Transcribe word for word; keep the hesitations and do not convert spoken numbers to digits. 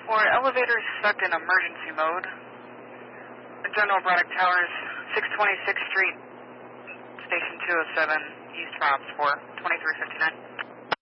For elevators stuck in emergency mode, General Braddock Towers, six twenty-sixth Street, Station two oh seven, East from Ops four, twenty-three fifty-nine.